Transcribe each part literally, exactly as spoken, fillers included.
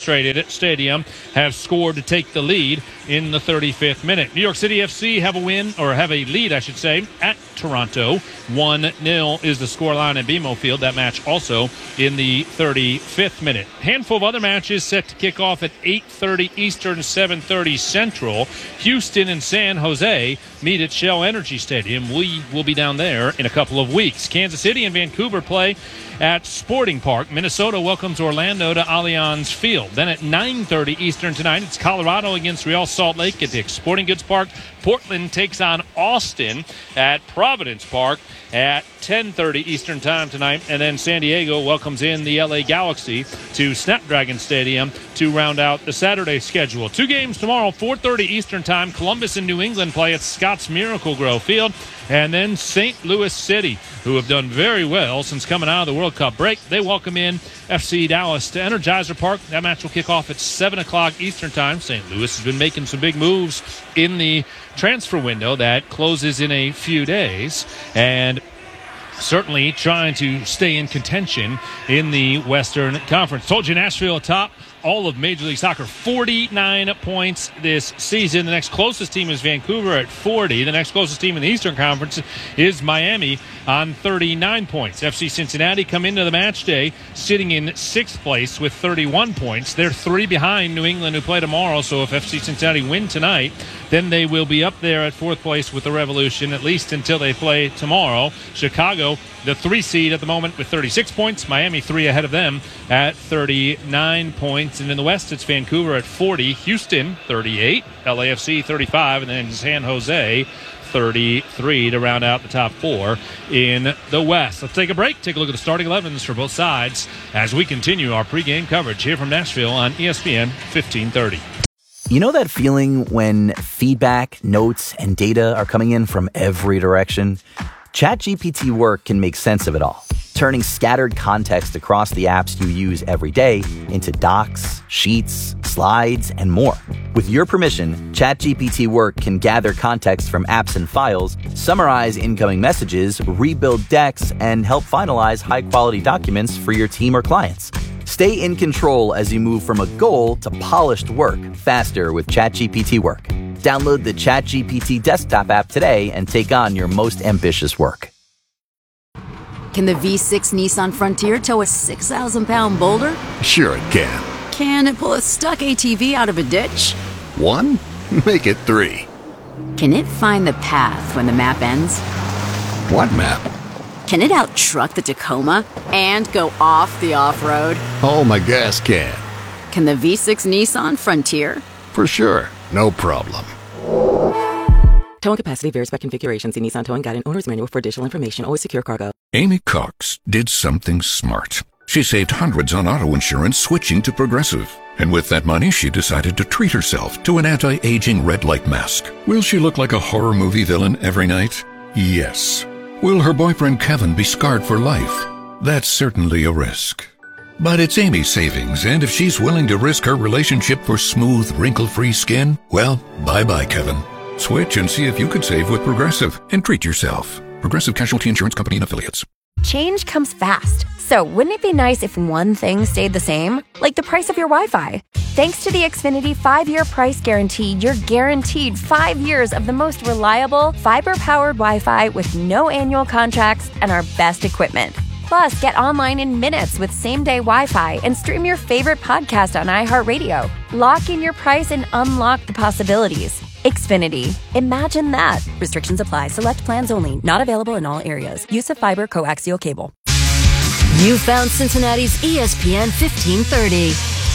Illustrated Stadium have scored to take the lead in the thirty-fifth minute. New York City F C have a win, or have a lead, I should say, at Toronto. one nil is the scoreline at B M O Field. That match also in the thirty-fifth minute. Handful of other matches set to kick off at eight thirty Eastern, seven thirty Central. Houston and San Jose meet at Shell Energy Stadium. We will be down there in a couple of weeks. Kansas City and Vancouver play at Sporting Park. Minnesota welcomes Orlando to Allianz Field. Then at nine thirty Eastern tonight, it's Colorado against Real Salt Lake at Dick's Sporting Goods Park. Portland takes on Austin at Providence Park at ten thirty Eastern time tonight. And then San Diego welcomes in the L A Galaxy to Snapdragon Stadium to round out the Saturday schedule. Two games tomorrow, four thirty Eastern time. Columbus and New England play at Scott's Miracle Grow Field. And then Saint Louis City, who have done very well since coming out of the World Cup break, they welcome in F C Dallas to Energizer Park. That match will kick off at seven o'clock Eastern time. Saint Louis has been making some big moves in the transfer window that closes in a few days, and certainly trying to stay in contention in the Western Conference. Told you Nashville atop all of Major League Soccer, forty-nine points this season. The next closest team is Vancouver at forty. The next closest team in the Eastern Conference is Miami on thirty-nine points. F C Cincinnati come into the match day sitting in sixth place with thirty-one points. They're three behind New England, who play tomorrow. So if F C Cincinnati win tonight, then they will be up there at fourth place with the Revolution, at least until they play tomorrow. Chicago, the three seed at the moment, with thirty-six points. Miami three ahead of them at thirty-nine points. And in the West, it's Vancouver at forty, Houston thirty-eight, L A F C thirty-five, and then San Jose thirty-three to round out the top four in the West. Let's take a break, take a look at the starting elevens for both sides as we continue our pregame coverage here from Nashville on E S P N fifteen thirty. You know that feeling when feedback, notes, and data are coming in from every direction? ChatGPT Work can make sense of it all, turning scattered context across the apps you use every day into docs, sheets, slides, and more. With your permission, ChatGPT Work can gather context from apps and files, summarize incoming messages, rebuild decks, and help finalize high-quality documents for your team or clients. Stay in control as you move from a goal to polished work faster with ChatGPT Work. Download the ChatGPT desktop app today and take on your most ambitious work. Can the V six Nissan Frontier tow a six thousand pound boulder? Sure it can. Can it pull a stuck A T V out of a ditch? One? Make it three. Can it find the path when the map ends? What map? Can it out-truck the Tacoma and go off the off-road? Oh, my gas can. Can the V six Nissan Frontier? For sure. No problem. Towing capacity varies by configuration. See Nissan Towing Guide and Owner's Manual for additional information. Always secure cargo. Amy Cox did something smart. She saved hundreds on auto insurance switching to Progressive. And with that money, she decided to treat herself to an anti-aging red light mask. Will she look like a horror movie villain every night? Yes. Will her boyfriend Kevin be scarred for life? That's certainly a risk. But it's Amy's savings, and if she's willing to risk her relationship for smooth, wrinkle-free skin, well, bye-bye, Kevin. Switch and see if you could save with Progressive and treat yourself. Progressive Casualty Insurance Company and Affiliates. Change comes fast. So wouldn't it be nice if one thing stayed the same? Like the price of your Wi-Fi. Thanks to the Xfinity five-year price guarantee, you're guaranteed five years of the most reliable, fiber-powered Wi-Fi with no annual contracts and our best equipment. Plus, get online in minutes with same-day Wi-Fi and stream your favorite podcast on iHeartRadio. Lock in your price and unlock the possibilities. Xfinity. Imagine that. Restrictions apply. Select plans only. Not available in all areas. Use of fiber coaxial cable. You found Cincinnati's E S P N fifteen thirty.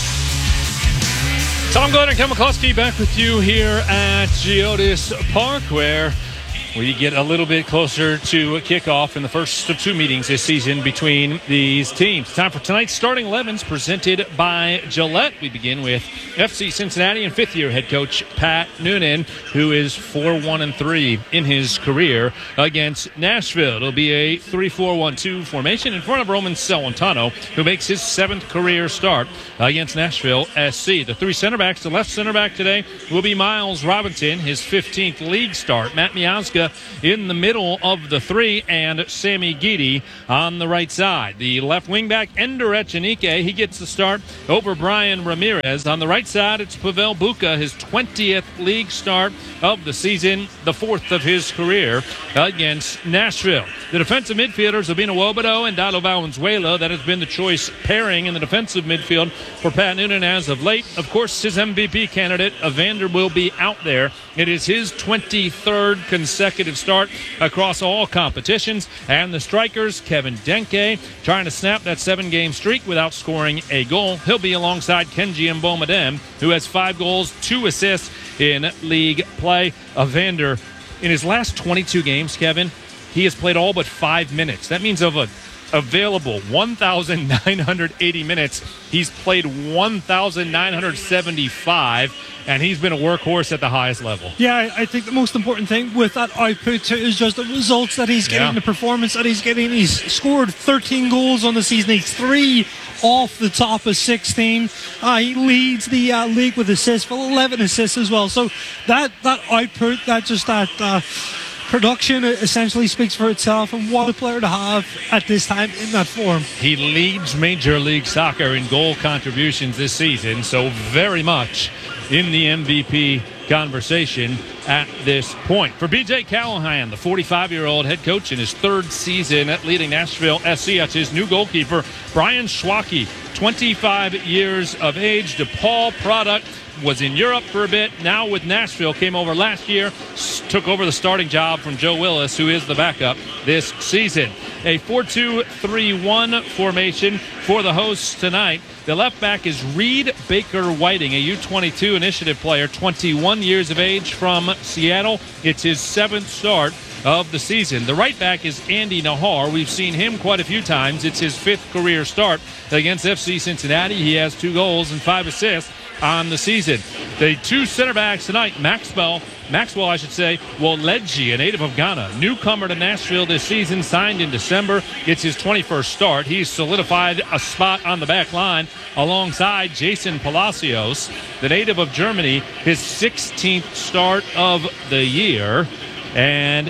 Tom Glenn and Ken McCluskey back with you here at Geodis Park, where we get a little bit closer to kickoff in the first of two meetings this season between these teams. Time for tonight's starting elevens presented by Gillette. We begin with F C Cincinnati and fifth-year head coach Pat Noonan, who is four one and three in his career against Nashville. It'll be a three four one two formation in front of Roman Celentano, who makes his seventh career start against Nashville S C. The three center backs, the left center back today will be Miles Robinson, his fifteenth league start. Matt Miazga Buka in the middle of the three, and Sammy Gidi on the right side. The left wingback, Ender Echenike, he gets the start over Brian Ramirez. On the right side, it's Pavel Buka, his twentieth league start of the season, the fourth of his career against Nashville. The defensive midfielders have been Nwobodo and Dalo Valenzuela. That has been the choice pairing in the defensive midfield for Pat Noonan as of late. Of course, his M V P candidate, Evander, will be out there. It is his twenty-third consecutive start across all competitions. And the strikers, Kevin Denke, trying to snap that seven-game streak without scoring a goal. He'll be alongside Kenji Mbomedem, who has five goals, two assists in league play. Evander, in his last twenty-two games, Kevin, he has played all but five minutes. That means of a available one thousand nine hundred eighty minutes, he's played one thousand nine hundred seventy-five, and he's been a workhorse at the highest level. Yeah, I think the most important thing with that output is just the results that he's getting, yeah. the performance that he's getting. He's scored thirteen goals on the season. He's three off the top of sixteen. Uh, he leads the uh, league with assists, for eleven assists as well. So that, that output, that just that... Uh, production essentially speaks for itself, and what a player to have at this time in that form. He leads Major League Soccer in goal contributions this season, so very much in the M V P conversation at this point. For B J Callahan, the forty-five-year-old head coach in his third season at leading Nashville S C, that's his new goalkeeper, Brian Schwacke, twenty-five years of age, DePaul product, was in Europe for a bit, now with Nashville, came over last year, took over the starting job from Joe Willis, who is the backup this season. A four two three one formation for the hosts tonight. The left back is Reed Baker Whiting, a U twenty-two initiative player, twenty-one years of age from Seattle. It's his seventh start of the season. The right back is Andy Nahar. We've seen him quite a few times. It's his fifth career start against F C Cincinnati. He has two goals and five assists on the season. The two center backs tonight, Maxwell, Maxwell, I should say, Woleji, a native of Ghana, newcomer to Nashville this season, signed in December. It's his twenty-first start. He's solidified a spot on the back line alongside Jason Palacios, the native of Germany, his sixteenth start of the year. And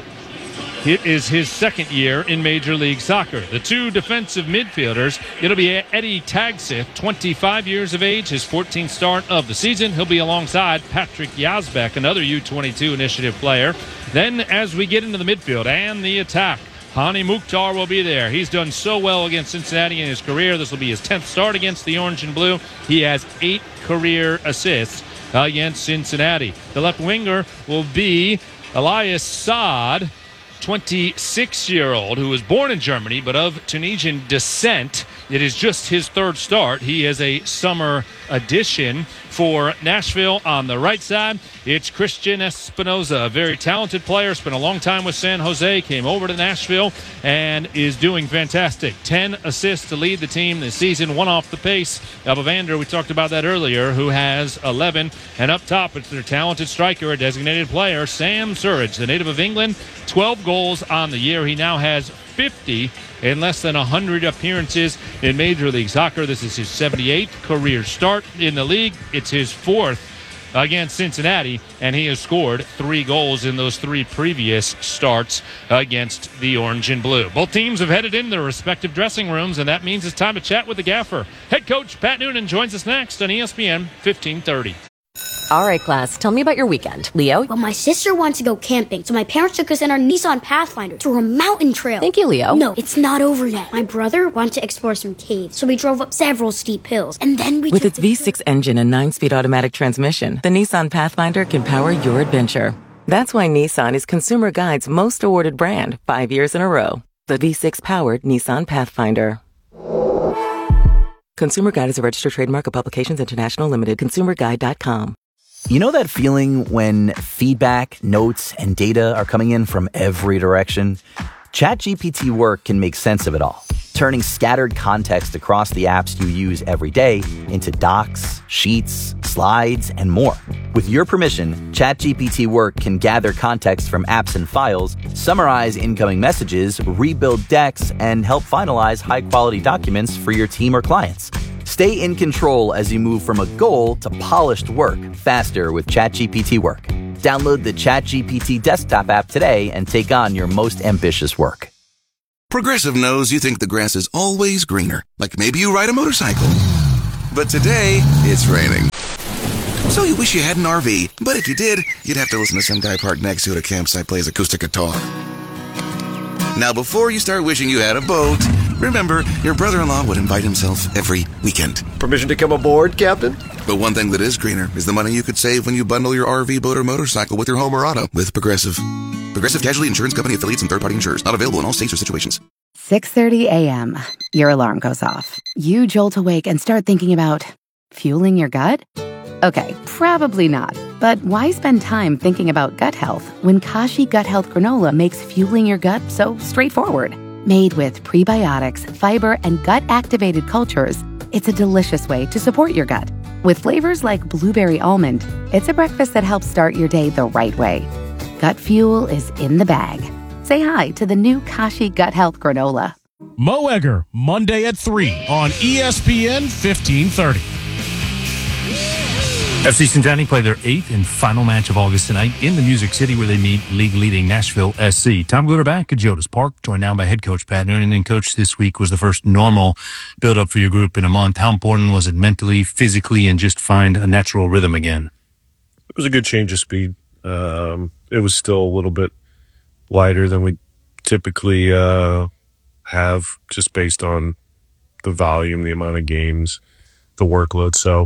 it is his second year in Major League Soccer. The two defensive midfielders, it'll be Eddie Tagsith, twenty-five years of age, his fourteenth start of the season. He'll be alongside Patrick Yazbek, another U twenty-two initiative player. Then as we get into the midfield and the attack, Hani Mukhtar will be there. He's done so well against Cincinnati in his career. This will be his tenth start against the Orange and Blue. He has eight career assists against Cincinnati. The left winger will be Elias Saad, twenty-six-year-old who was born in Germany but of Tunisian descent. It is just his third start. He is a summer addition for Nashville. On the right side, it's Christian Espinoza, a very talented player, spent a long time with San Jose, came over to Nashville, and is doing fantastic. ten assists to lead the team this season, one off the pace of Evander, we talked about that earlier, who has eleven. And up top, it's their talented striker, a designated player, Sam Surridge, the native of England, twelve goals on the year. He now has fifty in less than one hundred appearances in Major League Soccer. This is his seventy-eighth career start in the league. It's his fourth against Cincinnati, and he has scored three goals in those three previous starts against the Orange and Blue. Both teams have headed in their respective dressing rooms, and that means it's time to chat with the gaffer. Head coach Pat Noonan joins us next on E S P N fifteen thirty. All right, class, tell me about your weekend. Leo? Well, my sister wants to go camping, so my parents took us in our Nissan Pathfinder to a mountain trail. Thank you, Leo. No, it's not over yet. My brother wanted to explore some caves, so we drove up several steep hills, and then we With its V six engine and nine-speed automatic transmission, the Nissan Pathfinder can power your adventure. That's why Nissan is Consumer Guide's most awarded brand, five years in a row. The V six-powered Nissan Pathfinder. Consumer Guide is a registered trademark of Publications International Limited. consumer guide dot com. You know that feeling when feedback, notes, and data are coming in from every direction? ChatGPT Work can make sense of it all, turning scattered context across the apps you use every day into docs, sheets, slides, and more. With your permission, ChatGPT Work can gather context from apps and files, summarize incoming messages, rebuild decks, and help finalize high-quality documents for your team or clients. Stay in control as you move from a goal to polished work faster with ChatGPT Work. Download the ChatGPT desktop app today and take on your most ambitious work. Progressive knows you think the grass is always greener, like maybe you ride a motorcycle. But today, it's raining. So you wish you had an R V, but if you did, you'd have to listen to some guy parked next to you at a campsite play his acoustic guitar. Now, before you start wishing you had a boat, remember, your brother-in-law would invite himself every weekend. Permission to come aboard, Captain? But one thing that is greener is the money you could save when you bundle your R V, boat, or motorcycle with your home or auto with Progressive. Progressive Casualty Insurance Company affiliates and third-party insurers. Not available in all states or situations. six thirty a.m. Your alarm goes off. You jolt awake and start thinking about fueling your gut? Okay, probably not. But why spend time thinking about gut health when Kashi Gut Health Granola makes fueling your gut so straightforward? Made with prebiotics, fiber, and gut-activated cultures, it's a delicious way to support your gut. With flavors like blueberry almond, it's a breakfast that helps start your day the right way. Gut fuel is in the bag. Say hi to the new Kashi Gut Health Granola. Mo Egger, Monday at three on E S P N fifteen thirty. F C Cincinnati play their eighth and final match of August tonight in the Music City, where they meet league-leading Nashville S C. Tom Glitter back at Geodis Park, joined now by head coach Pat Noonan. And coach, this week was the first normal build-up for your group in a month. How important was it mentally, physically, and just find a natural rhythm again? It was a good change of speed. Um, it was still a little bit lighter than we typically uh, have, just based on the volume, the amount of games, the workload. So.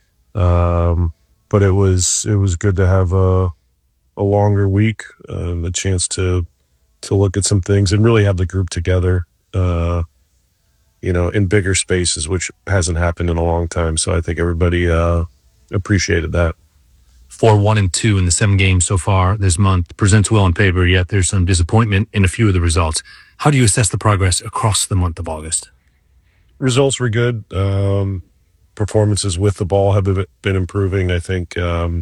Um, but it was, it was good to have a, a longer week, uh, a chance to, to look at some things and really have the group together, uh, you know, in bigger spaces, which hasn't happened in a long time. So I think everybody, uh, appreciated that. Four, one, and two in the seven games so far this month presents well on paper, yet there's some disappointment in a few of the results. How do you assess the progress across the month of August? Results were good. Um, Performances with the ball have been improving, I think, um,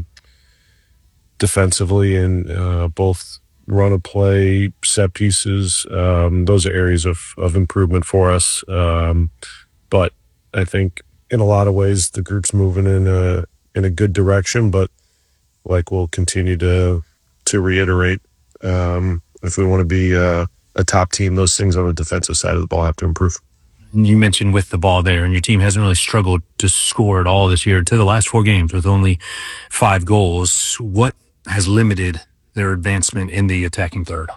defensively in uh, both run of play, set pieces. Um, those are areas of, of improvement for us. Um, but I think in a lot of ways the group's moving in a in a good direction. But like we'll continue to to reiterate, um, if we want to be uh, a top team, those things on the defensive side of the ball have to improve. You mentioned with the ball there, and your team hasn't really struggled to score at all this year to the last four games with only five goals. What has limited their advancement in the attacking third?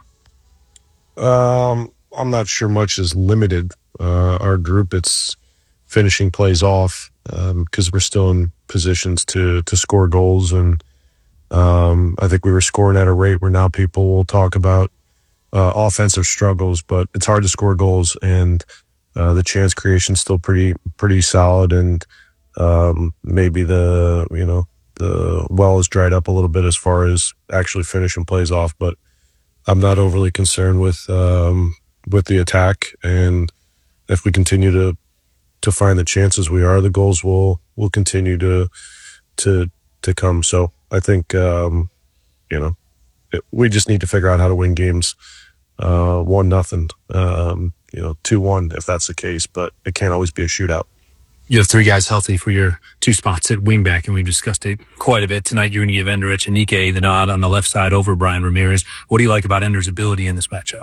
Um, I'm not sure much is limited. Uh, our group, it's finishing plays off because um, we're still in positions to to score goals. And um, I think we were scoring at a rate where now people will talk about uh, offensive struggles, but it's hard to score goals. And Uh, the chance creation is still pretty pretty solid, and um, maybe the you know the well has dried up a little bit as far as actually finishing plays off. But I'm not overly concerned with um, with the attack, and if we continue to to find the chances we are, the goals will will continue to to to come. So I think um, you know it, we just need to figure out how to win games uh, one nothing. Um, you know, two one if that's the case, but it can't always be a shootout. You have three guys healthy for your two spots at wingback, and we've discussed it quite a bit tonight. You're going to give Ender Echenike the nod on the left side over Brian Ramirez. What do you like about Ender's ability in this matchup?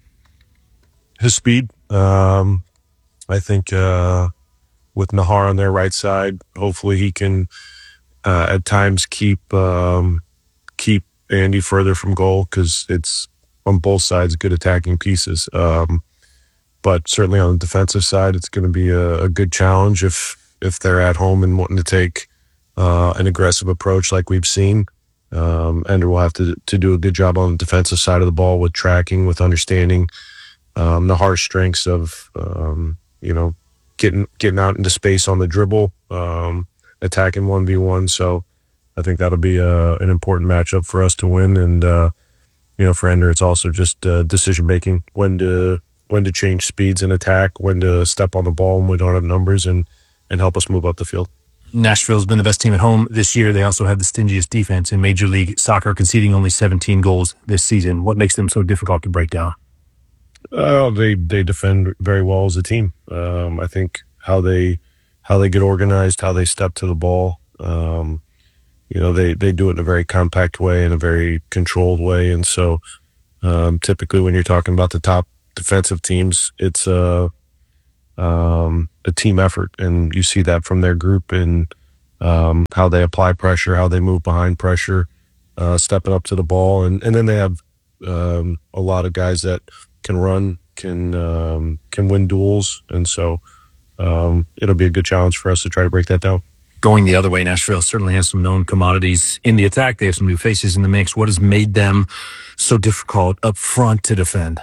His speed. Um, I think uh, with Nahar on their right side, hopefully he can uh, at times keep um, keep Andy further from goal, because it's on both sides good attacking pieces. Um, But certainly on the defensive side, it's going to be a, a good challenge if if they're at home and wanting to take uh, an aggressive approach like we've seen. Um, Ender will have to to do a good job on the defensive side of the ball with tracking, with understanding um, the harsh strengths of um, you know getting getting out into space on the dribble, um, attacking one v one. So I think that'll be a, an important matchup for us to win. And uh, you know, for Ender, it's also just uh, decision making, when to. when to change speeds and attack, when to step on the ball when we don't have numbers, and, and help us move up the field. Nashville's been the best team at home this year. They also have the stingiest defense in Major League Soccer, conceding only seventeen goals this season. What makes them so difficult to break down? Uh, they they defend very well as a team. Um, I think how they how they get organized, how they step to the ball, um, you know, they, they do it in a very compact way, in a very controlled way. And so um, typically when you're talking about the top defensive teams, it's a, um, a team effort. And you see that from their group and um, how they apply pressure, how they move behind pressure, uh, stepping up to the ball. And, and then they have um, a lot of guys that can run, can um, can win duels. And so um, it'll be a good challenge for us to try to break that down. Going the other way, Nashville certainly has some known commodities in the attack. They have some new faces in the mix. What has made them so difficult up front to defend?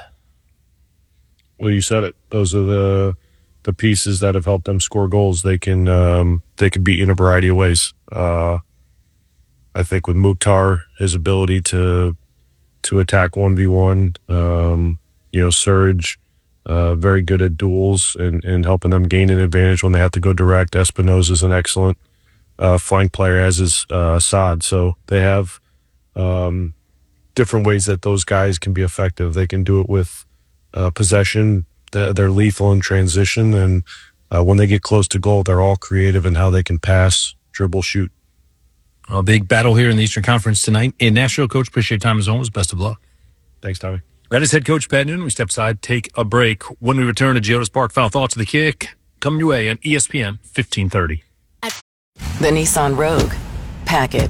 Well, you said it. Those are the the pieces that have helped them score goals. They can um, they can beat you in a variety of ways. Uh, I think with Mukhtar, his ability to to attack one v one, um, you know, Surge, uh, very good at duels and, and helping them gain an advantage when they have to go direct. Espinoza is an excellent uh, flank player, as is uh, Assad. So they have um, different ways that those guys can be effective. They can do it with uh, possession. They're lethal in transition. And uh, when they get close to goal, they're all creative in how they can pass, dribble, shoot. A big battle here in the Eastern Conference tonight in Nashville. Coach, appreciate your time as always. Best of luck. Thanks, Tommy. That is head coach Pat Noonan. We step aside, take a break. When we return to Geodis Park, final thoughts of the kick coming your way on E S P N fifteen thirty. The Nissan Rogue. Pack it.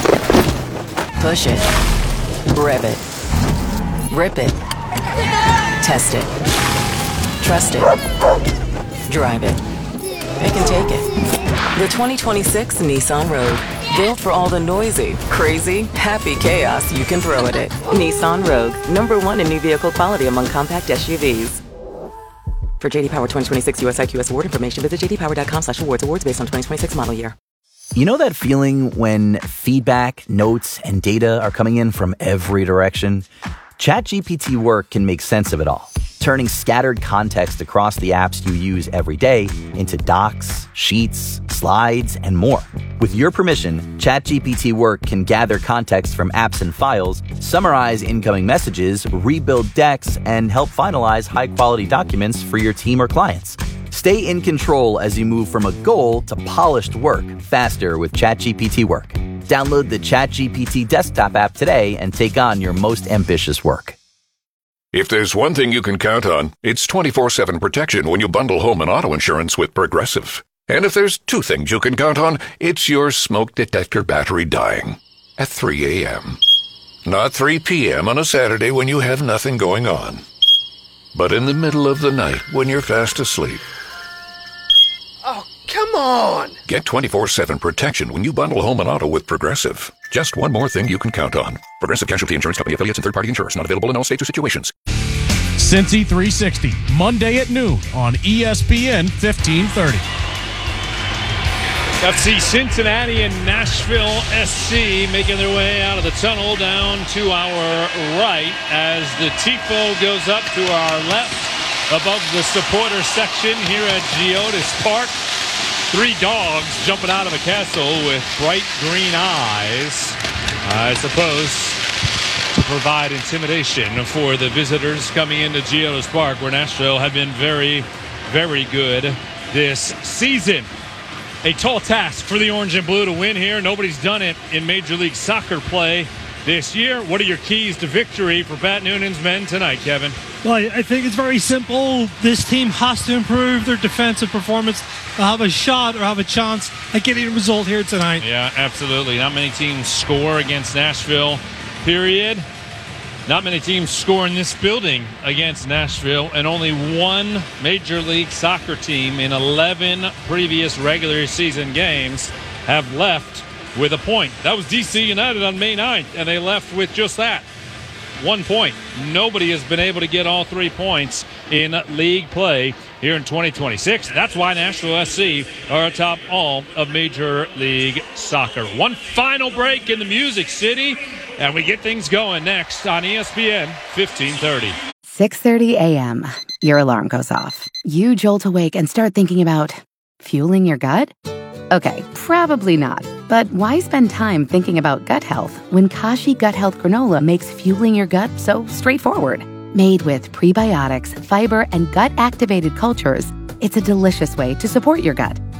Push it. Rev it. Rip it. Test it. Trust it. Drive it. Pick and take it. The twenty twenty-six Nissan Rogue. Built for all the noisy, crazy, happy chaos you can throw at it. Nissan Rogue. Number one in new vehicle quality among compact S U Vs. For J D Power twenty twenty-six U S I Q S award information, visit j d power dot com slash awards. Awards based on twenty twenty-six model year. You know that feeling when feedback, notes, and data are coming in from every direction? ChatGPT Work can make sense of it all, turning scattered context across the apps you use every day into docs, sheets, slides, and more. With your permission, ChatGPT Work can gather context from apps and files, summarize incoming messages, rebuild decks, and help finalize high-quality documents for your team or clients. Stay in control as you move from a goal to polished work faster with ChatGPT Work. Download the ChatGPT desktop app today and take on your most ambitious work. If there's one thing you can count on, it's twenty-four seven protection when you bundle home and auto insurance with Progressive. And if there's two things you can count on, it's your smoke detector battery dying at three a.m. Not three p.m. on a Saturday when you have nothing going on, but in the middle of the night when you're fast asleep. Oh, come on! Get twenty-four seven protection when you bundle home and auto with Progressive. Just one more thing you can count on. Progressive Casualty Insurance Company affiliates and third-party insurers. Not available in all states or situations. Cincy three sixty, Monday at noon on E S P N fifteen thirty. F C Cincinnati and Nashville S C making their way out of the tunnel down to our right as the Tifo goes up to our left above the supporter section here at Geodis Park. Three dogs jumping out of a castle with bright green eyes, I suppose, to provide intimidation for the visitors coming into Geodis Park, where Nashville have been very, very good this season. A tall task for the Orange and Blue to win here. Nobody's done it in Major League Soccer play this year. What are your keys to victory for Pat Noonan's men tonight, Kevin? Well, I think it's very simple. This team has to improve their defensive performance. They'll have a shot or have a chance at getting a result here tonight. Yeah, absolutely. Not many teams score against Nashville, period. Not many teams score in this building against Nashville, and only one Major League Soccer team in eleven previous regular season games have left with a point. That was D C United on May ninth, and they left with just that, one point. Nobody has been able to get all three points in league play here in twenty twenty-six. That's why Nashville S C are atop all of Major League Soccer. One final break in the Music City, and we get things going next on E S P N fifteen thirty. six thirty a.m. Your alarm goes off. You jolt awake and start thinking about fueling your gut? Okay, probably not. But why spend time thinking about gut health when Kashi Gut Health Granola makes fueling your gut so straightforward? Made with prebiotics, fiber, and gut-activated cultures, it's a delicious way to support your gut.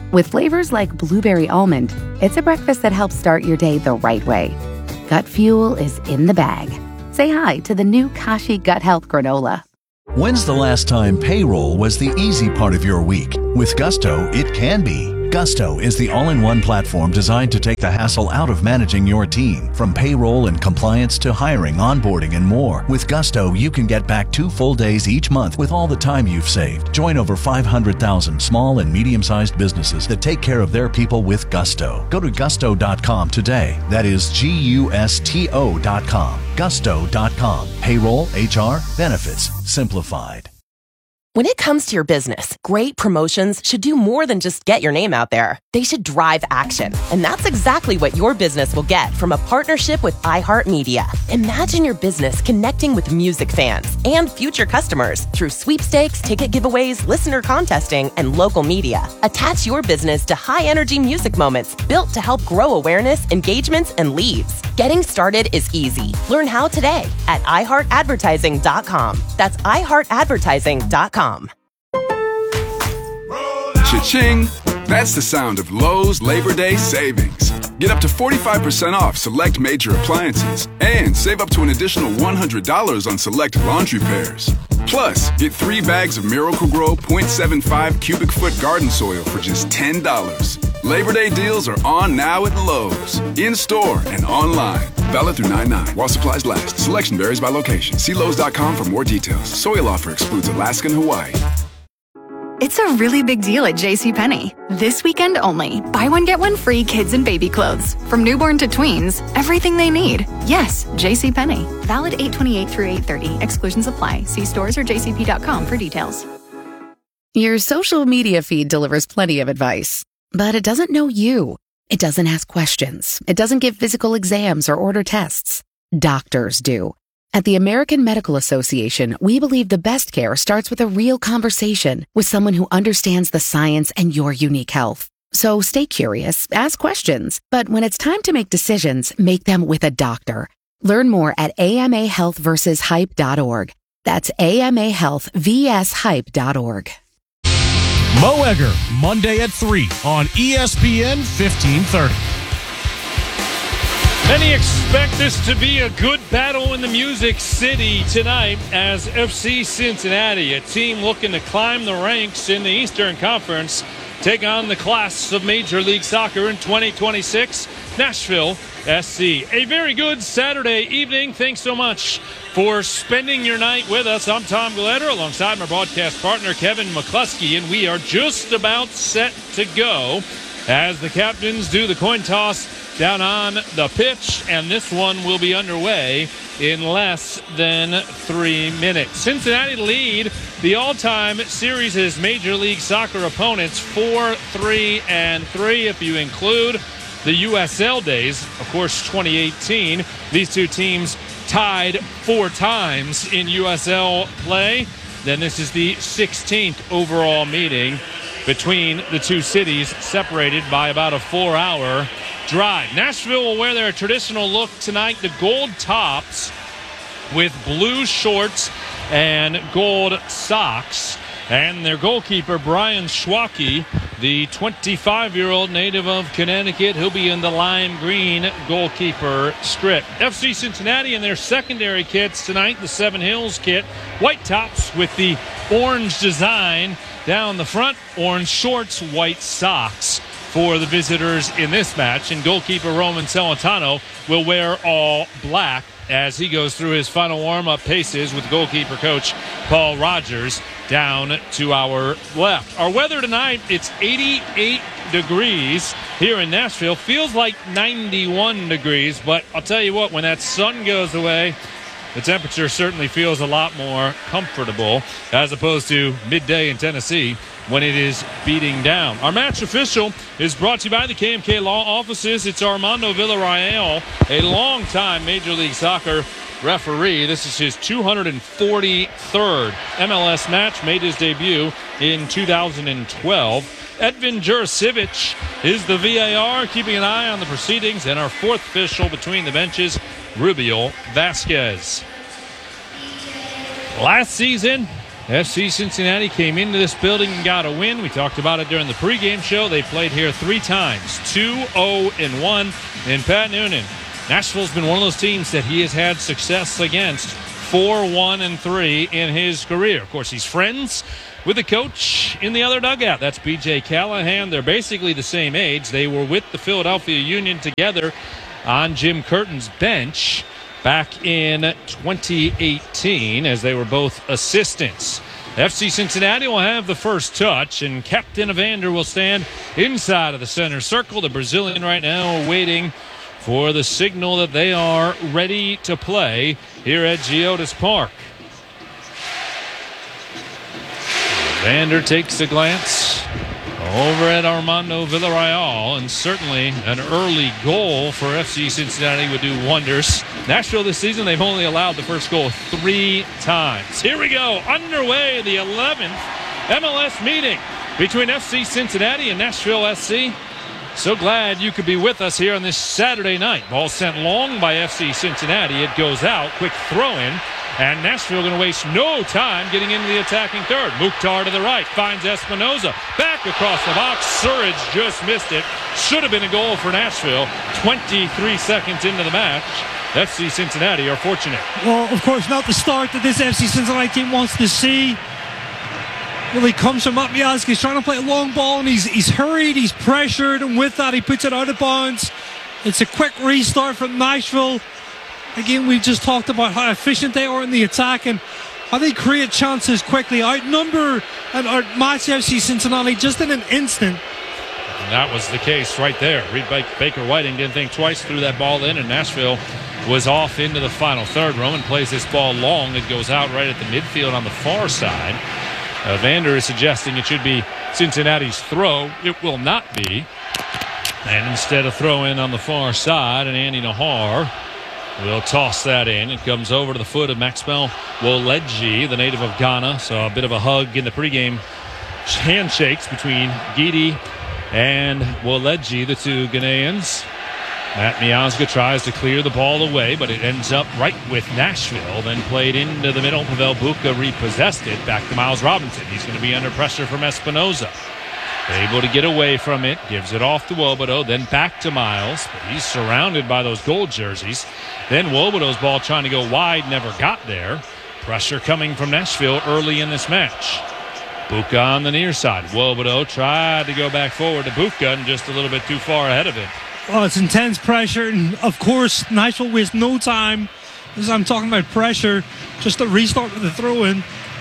With flavors like blueberry almond, it's a breakfast that helps start your day the right way. Gut Fuel is in the bag. Say hi to the new Kashi Gut Health Granola. When's the last time payroll was the easy part of your week? With Gusto, it can be. Gusto is the all-in-one platform designed to take the hassle out of managing your team. From payroll and compliance to hiring, onboarding, and more. With Gusto, you can get back two full days each month with all the time you've saved. Join over five hundred thousand small and medium-sized businesses that take care of their people with Gusto. Go to gusto dot com today. That is G U S T O dot com. gusto dot com. Payroll, H R, benefits, simplified. When it comes to your business, great promotions should do more than just get your name out there. They should drive action. And that's exactly what your business will get from a partnership with iHeartMedia. Imagine your business connecting with music fans and future customers through sweepstakes, ticket giveaways, listener contesting, and local media. Attach your business to high-energy music moments built to help grow awareness, engagements, and leads. Getting started is easy. Learn how today at i heart advertising dot com. That's i heart advertising dot com. Cha-ching! That's the sound of Lowe's Labor Day savings. Get up to forty-five percent off select major appliances and save up to an additional one hundred dollars on select laundry pairs. Plus, get three bags of Miracle-Gro point seven five cubic foot garden soil for just ten dollars. Labor Day deals are on now at Lowe's, in-store and online. Valid through nine nine while supplies last. Selection varies by location. See Lowe's dot com for more details. Soil offer excludes Alaska and Hawaii. It's a really big deal at JCPenney. This weekend only, buy one get one free kids and baby clothes. From newborn to tweens, everything they need. Yes, JCPenney. Valid eight twenty-eight through eight thirty. Exclusions apply. See stores or j c p dot com for details. Your social media feed delivers plenty of advice, but it doesn't know you. It doesn't ask questions. It doesn't give physical exams or order tests. Doctors do. At the American Medical Association, we believe the best care starts with a real conversation with someone who understands the science and your unique health. So stay curious, ask questions, but when it's time to make decisions, make them with a doctor. Learn more at a m a health versus hype dot org. That's a m a health versus hype dot org. Mo Egger, Monday at three on E S P N fifteen thirty. Many expect this to be a good battle in the Music City tonight as F C Cincinnati, a team looking to climb the ranks in the Eastern Conference, take on the class of Major League Soccer in twenty twenty-six, Nashville S C. A very good Saturday evening. Thanks so much for spending your night with us. I'm Tom Gletter alongside my broadcast partner Kevin McCluskey, and we are just about set to go as the captains do the coin toss down on the pitch, and this one will be underway in less than three minutes. Cincinnati lead the all-time series' Major League Soccer opponents four three and three if you include the U S L days. Of course, twenty eighteen, these two teams tied four times in U S L play. Then this is the sixteenth overall meeting between the two cities, separated by about a four-hour drive. Nashville will wear their traditional look tonight, the gold tops with blue shorts and gold socks. And their goalkeeper, Brian Schwacke, the twenty-five-year-old native of Connecticut, he'll be in the lime green goalkeeper strip. F C Cincinnati in their secondary kits tonight, the Seven Hills kit, white tops with the orange design down the front, orange shorts, white socks for the visitors in this match. And goalkeeper Roman Celentano will wear all black as he goes through his final warm-up paces with goalkeeper coach Paul Rogers down to our left. Our weather tonight, it's eighty-eight degrees here in Nashville. Feels like ninety-one degrees, but I'll tell you what, when that sun goes away, the temperature certainly feels a lot more comfortable as opposed to midday in Tennessee when it is beating down. Our match official is brought to you by the K M K Law Offices. It's Armando Villarreal, a longtime Major League Soccer referee. This is his two hundred forty-third M L S match, made his debut in two thousand twelve. Edvin Jurasiewicz is the V A R, keeping an eye on the proceedings, and our fourth official between the benches, Rubio Vasquez. Last season, F C Cincinnati came into this building and got a win. We talked about it during the pregame show. They played here three times, two oh and one. And Pat Noonan, Nashville's been one of those teams that he has had success against, four one and three in his career. Of course, he's friends with the coach in the other dugout. That's B J Callahan. They're basically the same age. They were with the Philadelphia Union together on Jim Curtin's bench back in twenty eighteen as they were both assistants. F C Cincinnati will have the first touch, and Captain Evander will stand inside of the center circle. The Brazilian right now waiting for the signal that they are ready to play here at Geodis Park. Evander takes a glance over at Armando Villarreal, and certainly an early goal for F C Cincinnati would do wonders. Nashville this season, they've only allowed the first goal three times. Here we go, underway the eleventh M L S meeting between F C Cincinnati and Nashville S C. So glad you could be with us here on this Saturday night. Ball sent long by F C Cincinnati. It goes out, quick throw in. And Nashville going to waste no time getting into the attacking third. Mukhtar to the right, finds Espinoza. Back across the box. Surridge just missed it. Should have been a goal for Nashville. twenty-three seconds into the match. F C Cincinnati are fortunate. Well, of course, not the start that this F C Cincinnati team wants to see. Well, he comes from Matt Miazga. He's trying to play a long ball, and he's, he's hurried, he's pressured, and with that, he puts it out of bounds. It's a quick restart from Nashville. Again, we just talked about how efficient they are in the attack and how they create chances quickly. Outnumber and outmatch F C Cincinnati just in an instant. And that was the case right there. Reed Baker Whiting didn't think twice, threw that ball in, and Nashville was off into the final third. Roman plays this ball long. It goes out right at the midfield on the far side. Evander is suggesting it should be Cincinnati's throw. It will not be. And instead of throw in on the far side, and Andy Nahar will toss that in. It comes over to the foot of Maxwell Woledji, the native of Ghana. So a bit of a hug in the pregame handshakes between Gidi and Woledji, the two Ghanaians. Matt Miazga tries to clear the ball away, but it ends up right with Nashville. Then played into the middle. Pavel Buka repossessed it. Back to Miles Robinson. He's going to be under pressure from Espinoza. Able to get away from it, gives it off to Wobodo, then back to Miles, but he's surrounded by those gold jerseys. Then Wobodo's ball trying to go wide, never got there. Pressure coming from Nashville early in this match. Buka on the near side. Wobodo tried to go back forward to Buka and just a little bit too far ahead of him. Oh, it's intense pressure, and of course, Nashville wastes no time. As I'm talking about pressure, just a restart with the throw-in.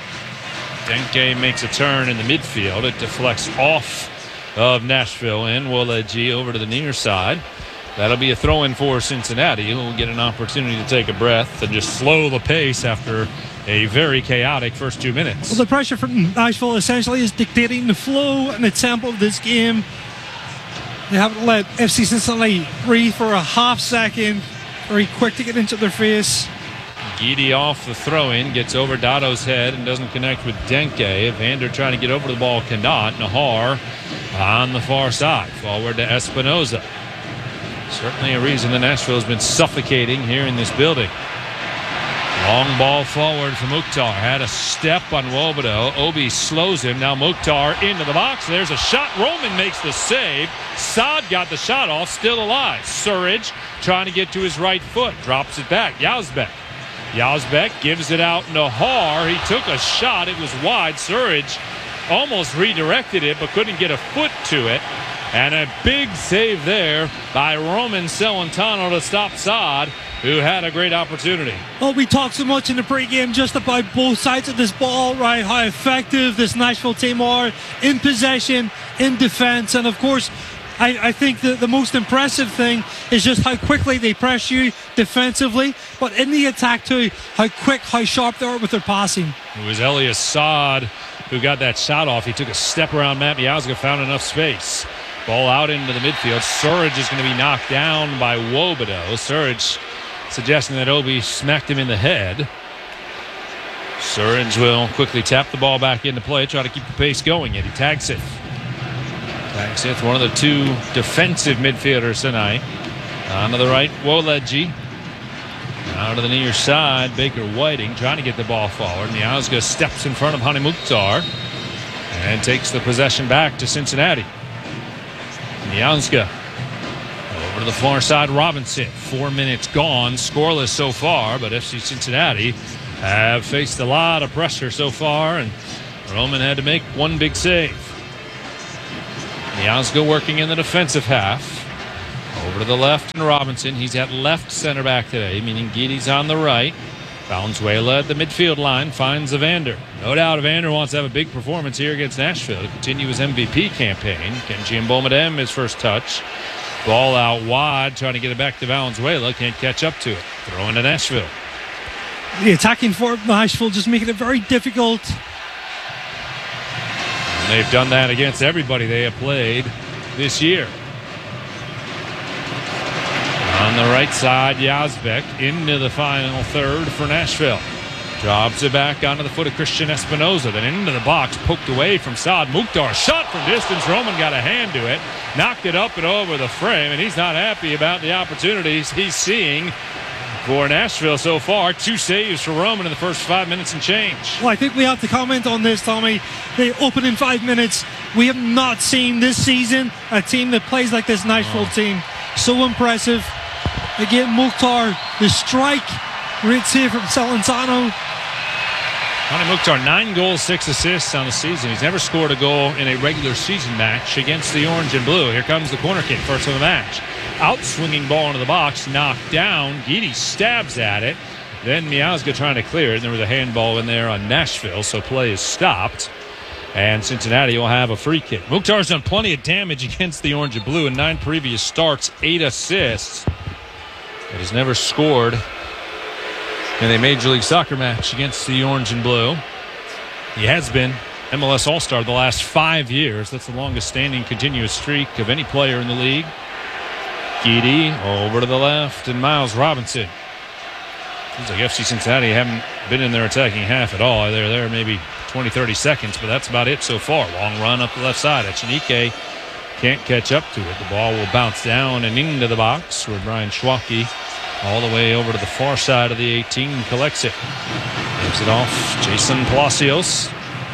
Denke makes a turn in the midfield. It deflects off of Nashville and Woledji over to the near side. That'll be a throw-in for Cincinnati, who will get an opportunity to take a breath and just slow the pace after a very chaotic first two minutes. Well, the pressure from Nashville essentially is dictating the flow and the tempo of this game. They haven't let F C Cincinnati breathe for a half second. Very quick to get into their face. Gidi off the throw-in, gets over Dotto's head and doesn't connect with Denke. Evander trying to get over the ball cannot. Nahar on the far side. Forward to Espinoza. Certainly a reason that Nashville has been suffocating here in this building. Long ball forward for Mukhtar. Had a step on Wobodo. Obi slows him. Now Mukhtar into the box. There's a shot. Roman makes the save. Saad got the shot off. Still alive. Surridge trying to get to his right foot. Drops it back. Yazbek. Yazbek gives it out. Nahar. He took a shot. It was wide. Surridge almost redirected it but couldn't get a foot to it. And a big save there by Roman Celentano to stop Saad, who had a great opportunity. Well, we talked so much in the pregame just about both sides of this ball, right? How effective this Nashville team are in possession, in defense. And, of course, I, I think the, the most impressive thing is just how quickly they press you defensively, but in the attack, too, how quick, how sharp they are with their passing. It was Elias Saad who got that shot off. He took a step around Matt Miazga, found enough space. Ball out into the midfield. Surridge is going to be knocked down by Wobodo. Surridge suggesting that Obi smacked him in the head. Surridge will quickly tap the ball back into play, try to keep the pace going, and he tags it. Tags it, one of the two defensive midfielders tonight. On to the right, Woledji. Out of the near side, Baker Whiting trying to get the ball forward. Miazga steps in front of Hani Mukhtar and takes the possession back to Cincinnati. Miazga over to the far side, Robinson. Four minutes gone, scoreless so far, but F C Cincinnati have faced a lot of pressure so far, and Roman had to make one big save. Miazga working in the defensive half. Over to the left, and Robinson. He's at left center back today, meaning Guidi's on the right. Valenzuela at the midfield line finds Evander. No doubt Evander wants to have a big performance here against Nashville to continue his M V P campaign. Kenji Mbomedem, his first touch. Ball out wide, trying to get it back to Valenzuela. Can't catch up to it. Throw into Nashville. The attacking for Nashville just making it very difficult. And they've done that against everybody they have played this year. On the right side, Yazbek into the final third for Nashville. Drops it back onto the foot of Christian Espinoza. Then into the box, poked away from Saad Mukhtar. Shot from distance. Roman got a hand to it. Knocked it up and over the frame, and he's not happy about the opportunities he's seeing for Nashville so far. Two saves for Roman in the first five minutes and change. Well, I think we have to comment on this, Tommy. They open in five minutes. We have not seen this season a team that plays like this Nashville oh. team. So impressive. Again, Mukhtar, the strike. Great save from Celentano. Hani Mukhtar, nine goals, six assists on the season. He's never scored a goal in a regular season match against the Orange and Blue. Here comes the corner kick, first of the match. Out-swinging ball into the box, knocked down. Guidi stabs at it. Then Miazga trying to clear it, and there was a handball in there on Nashville, so play is stopped. And Cincinnati will have a free kick. Mukhtar's done plenty of damage against the Orange and Blue in nine previous starts, eight assists. But has never scored in a Major League Soccer match against the Orange and Blue. He has been M L S All-Star the last five years. That's the longest standing continuous streak of any player in the league. Guidi over to the left, and Miles Robinson. Seems like F C Cincinnati haven't been in their attacking half at all. They're there maybe twenty, thirty seconds, but that's about it so far. Long run up the left side. Echenike can't catch up to it. The ball will bounce down and into the box where Brian Schwalke all the way over to the far side of the eighteen collects it. Gives it off Jason Palacios.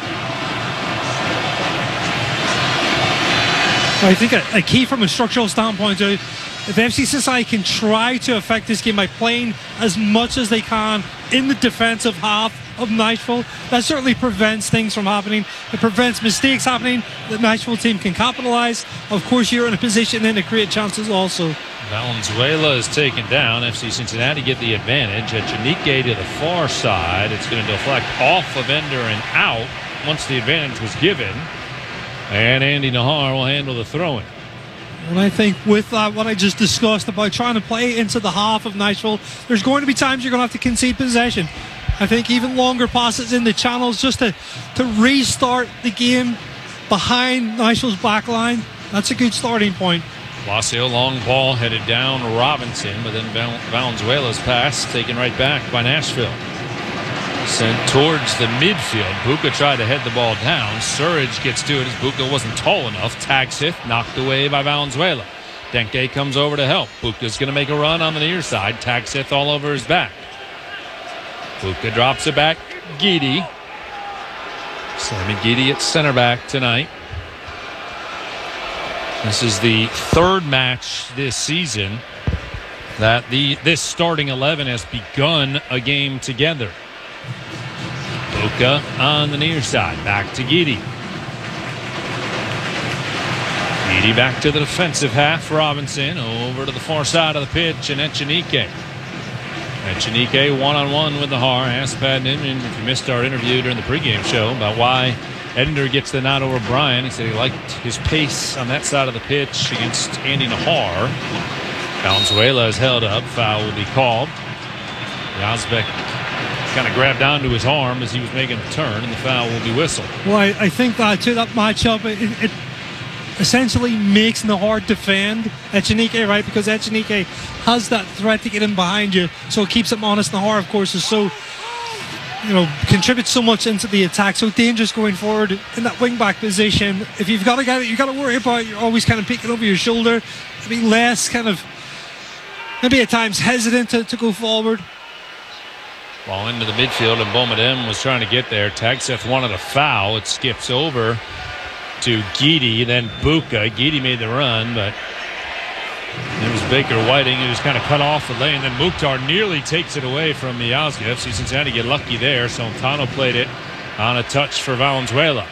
I think a, a key from a structural standpoint, uh, if F C Cincinnati can try to affect this game by playing as much as they can in the defensive half of Nashville, that certainly prevents things from happening. It prevents mistakes happening. The Nashville team can capitalize. Of course, you're in a position then to create chances also. Valenzuela is taken down. F C Cincinnati get the advantage. Echenike to the far side. It's going to deflect off of Ender and out once the advantage was given. And Andy Nahar will handle the throw-in. And I think with that, what I just discussed about trying to play into the half of Nashville, there's going to be times you're going to have to concede possession. I think even longer passes in the channels just to, to restart the game behind Nashville's back line. That's a good starting point. Palacio, long ball headed down Robinson, but then Val- Valenzuela's pass taken right back by Nashville. Sent towards the midfield. Buka tried to head the ball down. Surridge gets to it as Buka wasn't tall enough. Tagsith knocked away by Valenzuela. Denke comes over to help. Buka's going to make a run on the near side. Tagsith all over his back. Buka drops it back. Guidi. Sammy Guidi at center back tonight. This is the third match this season that the this starting eleven has begun a game together. Buka on the near side. Back to Guidi. Guidi back to the defensive half. Robinson over to the far side of the pitch, and Echenike. Echenike one-on-one with Nahar. Asked Pat Inman if you missed our interview during the pregame show about why Ender gets the nod over Brian. He said he liked his pace on that side of the pitch against Andy Nahar. Valenzuela is held up. Foul will be called. Yazbek kind of grabbed onto his arm as he was making the turn, and the foul will be whistled. Well, I, I think that to that matchup, it, it essentially makes Nahar defend Echenike, right? Because Echenike has that threat to get in behind you, so it keeps him honest. Nahar, of course, is so, you know, contributes so much into the attack, so dangerous going forward in that wing-back position. If you've got a guy that you've got to worry about, you're always kind of peeking over your shoulder, maybe less kind of, maybe at times hesitant to, to go forward. Ball into the midfield, and Boumediene was trying to get there. Tagseth wanted a foul. It skips over to Guidi, then Buka. Guidi made the run, but it was Baker Whiting who just kind of cut off the lane. Then Mukhtar nearly takes it away from Miazga. F C Cincinnati get lucky there. Solentano played it on a touch for Valenzuela.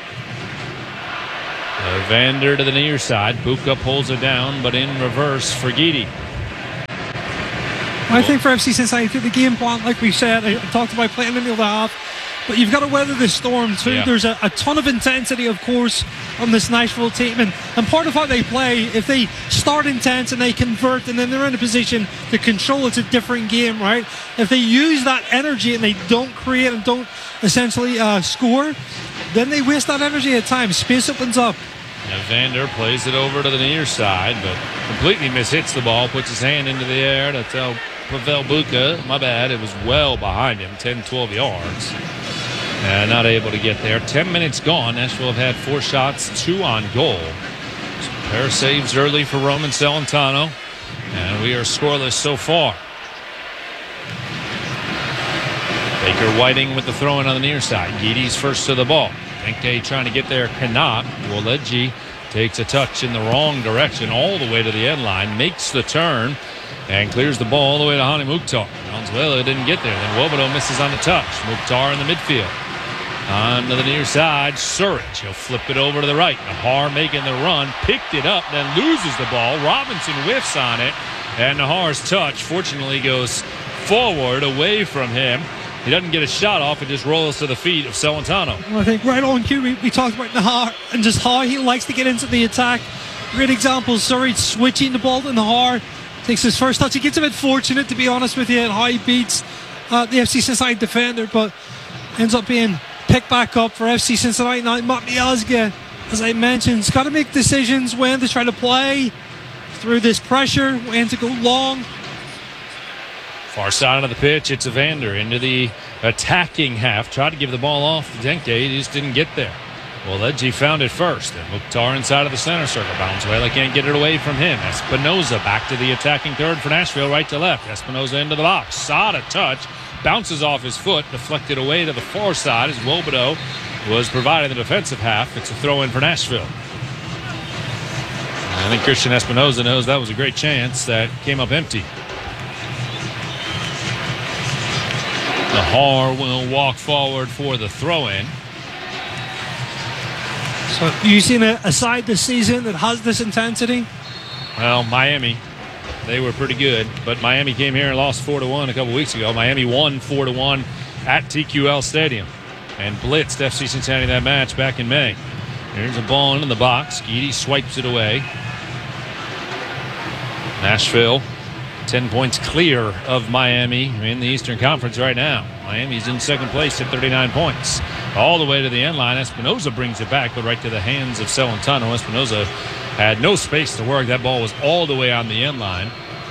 Evander to the near side. Buka pulls it down, but in reverse for Guidi. I think for F C Cincinnati, the game plan, like we said, I talked about playing in the other half, but you've got to weather the storm too. Yeah. There's a, a ton of intensity, of course, on this Nashville team, and, and part of how they play, if they start intense and they convert and then they're in a position to control, it's a different game, right? If they use that energy and they don't create and don't essentially uh, score, then they waste that energy at times. Space opens up. Evander plays it over to the near side, but completely mishits the ball, puts his hand into the air to tell Pavel Buka, my bad, it was well behind him, ten, twelve yards. And not able to get there. Ten minutes gone. Nashville have had four shots, two on goal. So a pair of saves early for Roman Celentano. And we are scoreless so far. Baker Whiting with the throw-in on the near side. Guidi's first to the ball. Denke trying to get there, cannot. Woledji takes a touch in the wrong direction all the way to the end line, makes the turn, and clears the ball all the way to Hani Mukhtar. Valenzuela didn't get there. Then Wobodo misses on the touch. Mukhtar in the midfield. On to the near side, Surridge. He'll flip it over to the right. Nahar making the run, picked it up, then loses the ball. Robinson whiffs on it, and Nahar's touch fortunately goes forward away from him. He doesn't get a shot off. It just rolls to the feet of Celentano. Well, I think right on cue, we, we talked about Nahar and just how he likes to get into the attack. Great example, Surridge switching the ball to Nahar. Takes his first touch. He gets a bit fortunate, to be honest with you, and how he beats uh, the F C Cincinnati defender, but ends up being picked back up for F C Cincinnati. Now, Matt Miazga, as I mentioned, has got to make decisions when to try to play through this pressure, when to go long. Far side of the pitch, it's Evander into the attacking half. Tried to give the ball off to Denke. He just didn't get there. Well, Ledgy found it first. And Mukhtar inside of the center circle. Valenzuela can't get it away from him. Espinoza back to the attacking third for Nashville, right to left. Espinoza into the box. Sada touch. Bounces off his foot. Deflected away to the far side as Wobodo was providing the defensive half. It's a throw in for Nashville. I think Christian Espinoza knows that was a great chance that came up empty. Nahar will walk forward for the throw-in. So you seen a, a side this season that has this intensity? Well, Miami, they were pretty good, but Miami came here and lost four to one a couple weeks ago. Miami won four to one at T Q L Stadium and blitzed F C Cincinnati that match back in May. Here's a ball into the box. Guidi swipes it away. Nashville, ten points clear of Miami in the Eastern Conference right now. Miami's in second place at thirty-nine points. All the way to the end line. Espinoza brings it back, but right to the hands of Celentano. Espinoza had no space to work. That ball was all the way on the end line.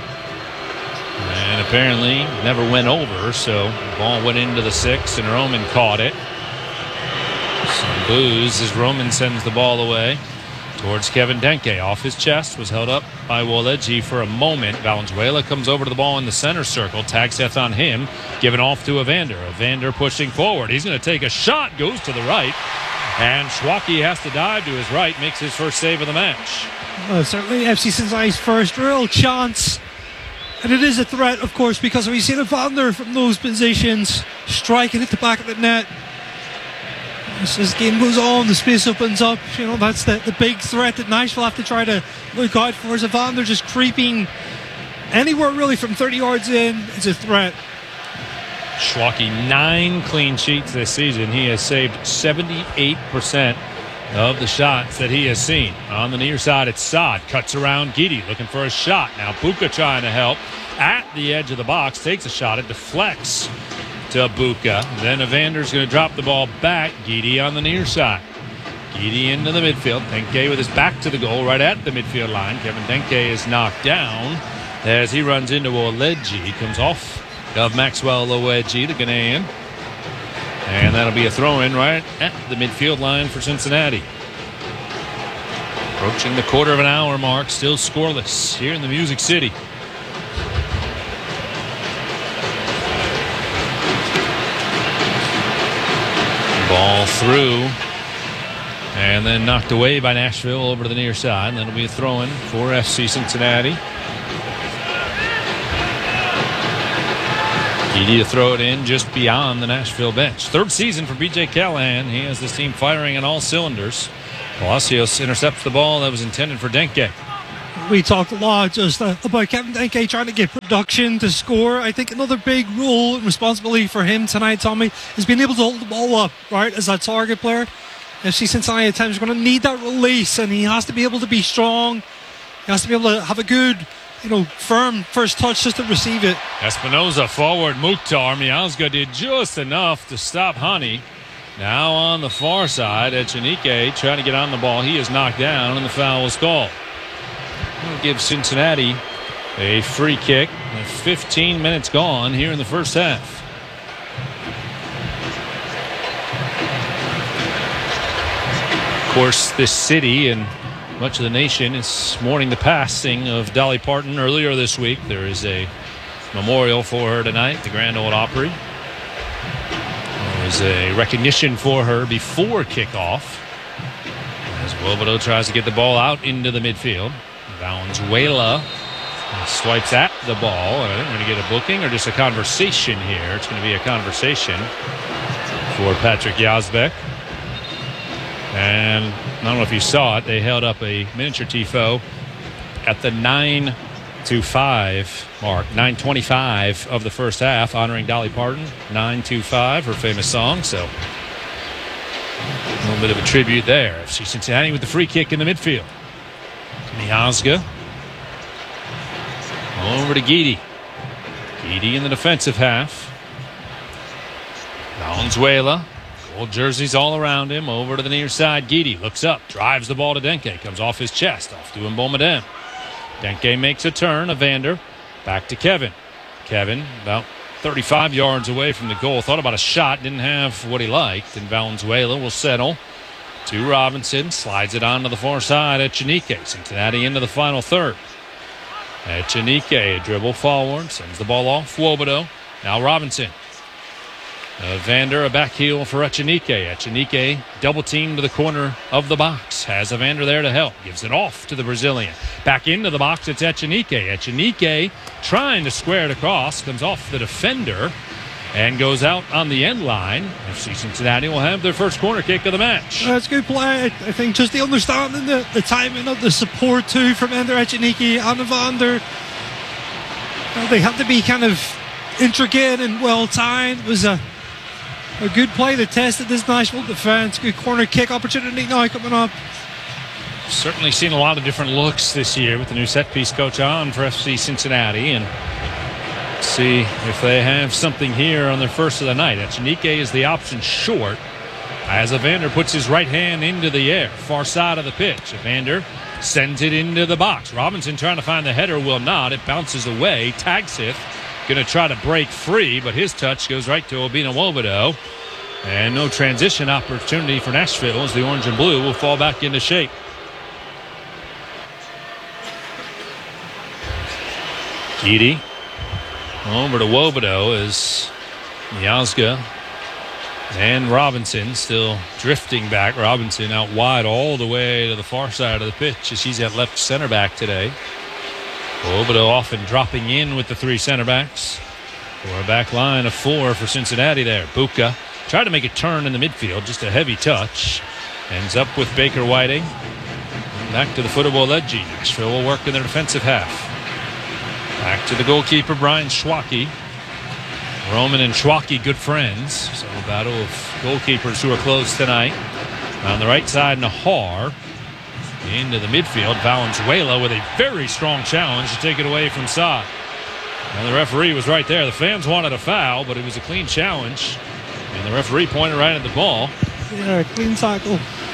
And apparently never went over, so the ball went into the six, and Roman caught it. Some boos as Roman sends the ball away towards Kevin Denke. Off his chest, was held up by Woledji for a moment. Valenzuela comes over to the ball in the center circle. Tagseth on him, given off to Evander. Evander pushing forward. He's going to take a shot, goes to the right, and Schwacke has to dive to his right, makes his first save of the match. Well, certainly F C Cincinnati's first real chance. And it is a threat, of course, because we've seen Evander from those positions striking at the back of the net. As this game goes on, the space opens up. You know, that's the, the big threat that Nashville have to try to look out for. Is Evander just creeping anywhere really from thirty yards in? It's a threat. Schwacke, nine clean sheets this season. He has saved seventy-eight percent of the shots that he has seen. On the near side, it's Saad. Cuts around Guidi, looking for a shot. Now Buka trying to help. At the edge of the box, takes a shot. It deflects to Buka. Then Evander's going to drop the ball back. Guidi on the near side. Guidi into the midfield. Denke with his back to the goal right at the midfield line. Kevin Denke is knocked down as he runs into Woledji. He comes off of Maxwell Woledji, the Ghanaian. And that'll be a throw-in right at the midfield line for Cincinnati. Approaching the quarter of an hour mark, still scoreless here in the Music City. Ball through. And then knocked away by Nashville over to the near side. And that'll be a throw-in for F C Cincinnati. Eady to throw it in just beyond the Nashville bench. Third season for B J Callahan. He has this team firing on all cylinders. Palacios intercepts the ball that was intended for Denke. We talked a lot just uh, about Kevin Denke trying to get production to score. I think another big role and responsibility for him tonight, Tommy, is being able to hold the ball up, right, as a target player. F C Cincinnati at times are going to need that release, and he has to be able to be strong. He has to be able to have a good, you know, firm first touch just to receive it. Espinoza forward, Mukhtar. Miazga did just enough to stop Hani. Now on the far side, Echenike trying to get on the ball. He is knocked down, and the foul is called. We'll give Cincinnati a free kick. fifteen minutes gone here in the first half. Of course, this city and much of the nation is mourning the passing of Dolly Parton earlier this week. There is a memorial for her tonight at the Grand Ole Opry. There is a recognition for her before kickoff as Wobodo tries to get the ball out into the midfield. Valenzuela swipes at the ball. And I think we're going to get a booking or just a conversation here. It's going to be a conversation for Patrick Yazbek. And I don't know if you saw it, they held up a miniature tifo at the nine to five mark, nine twenty-five of the first half, honoring Dolly Parton, nine two five, her famous song. So a little bit of a tribute there. F C Cincinnati with the free kick in the midfield. Miazga over to Guidi. Guidi in the defensive half. Valenzuela. Gold jerseys all around him. Over to the near side. Guidi looks up, drives the ball to Denke. Comes off his chest, off to Mbomedem. Denke makes a turn. Evander back to Kevin. Kevin about thirty-five yards away from the goal. Thought about a shot, didn't have what he liked. And Valenzuela will settle to Robinson. Slides it onto the far side. Echenike. Cincinnati into the final third. Echenike, a dribble forward, sends the ball off. Wobodo. Now Robinson. Evander, a back heel for Echenike. Echenike double teamed to the corner of the box. Has Evander there to help. Gives it off to the Brazilian. Back into the box, it's Echenike. Echenike trying to square it across. Comes off the defender and goes out on the end line. F C Cincinnati will have their first corner kick of the match. That's good play. I think just the understanding, the, the timing of the support too from Ender Echenike and Evander. Uh, they have to be kind of intricate and well timed. It was a A good play that tested this Nashville defense. Good corner kick opportunity now coming up. Certainly seen a lot of different looks this year with the new set piece coach on for F C Cincinnati. And see if they have something here on their first of the night. Echenike is the option short as Evander puts his right hand into the air. Far side of the pitch. Evander sends it into the box. Robinson trying to find the header, will not. It bounces away. Tagsith going to try to break free, but his touch goes right to Obina Wobodo. And no transition opportunity for Nashville as the orange and blue will fall back into shape. Guidi over to Wobodo as Miazga and Robinson still drifting back. Robinson out wide all the way to the far side of the pitch as he's at left center back today. Wobodo often dropping in with the three center backs for a back line of four for Cincinnati there. Buka tried to make a turn in the midfield, just a heavy touch. Ends up with Baker Whiting. Back to the foot of Woledji. Nashville will work in their defensive half. Back to the goalkeeper, Brian Schwacke. Roman and Schwacke, good friends. So a battle of goalkeepers who are close tonight. On the right side, Nahar. Into the midfield, Valenzuela with a very strong challenge to take it away from Saad. And the referee was right there. The fans wanted a foul, but it was a clean challenge. And the referee pointed right at the ball. Yeah, clean tackle.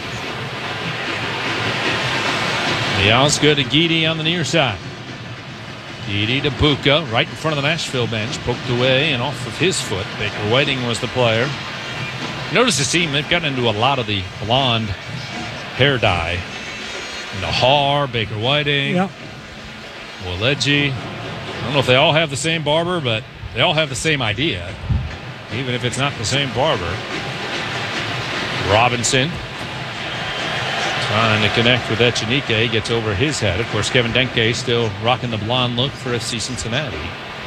Miazga to Guidi on the near side. Guidi to Buka, right in front of the Nashville bench. Poked away and off of his foot. Baker Whiting was the player. Notice this team, they've gotten into a lot of the blonde hair dye. Nahar, Baker Whiting, yep. Woledji. I don't know if they all have the same barber, but they all have the same idea, even if it's not the same barber. Robinson trying to connect with Echenike. Gets over his head. Of course, Kevin Denke still rocking the blonde look for F C Cincinnati.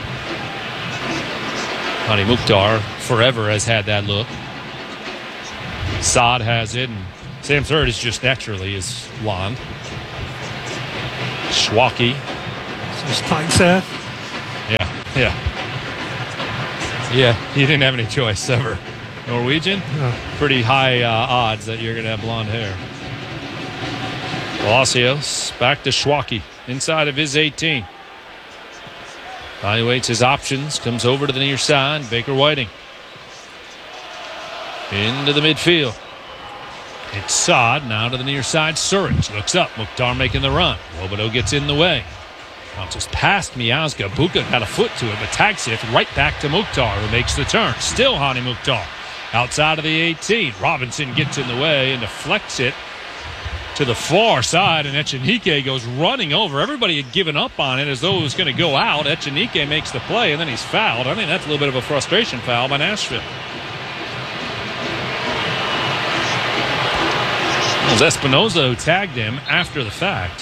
Hani Mukhtar forever has had that look. Saad has it, and Sam Third is just naturally is blonde. Schwalke. Just tight set. Yeah, yeah. Yeah, he didn't have any choice ever. Norwegian? No. Pretty high uh, odds that you're going to have blonde hair. Palacios back to Schwalke inside of his eighteen. Evaluates his options, comes over to the near side. Baker Whiting into the midfield. It's Saad now to the near side. Surridge looks up. Mukhtar making the run. Robideau gets in the way. Bounces past Miazga. Buka got a foot to it, but tags it right back to Mukhtar, who makes the turn. Still Hani Mukhtar outside of the eighteen. Robinson gets in the way and deflects it to the far side, and Echenike goes running over. Everybody had given up on it as though it was going to go out. Echenike makes the play, and then he's fouled. I think that's a little bit of a frustration foul by Nashville. It was Espinoza who tagged him after the fact.